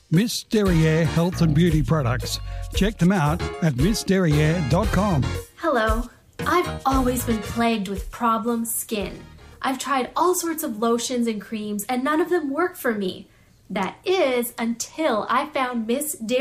Miss Derriere Health and Beauty Products. Check them out at missderriere.com. Hello. I've always been plagued with problem skin. I've tried all sorts of lotions and creams, and none of them work for me. That is until I found Miss Derriere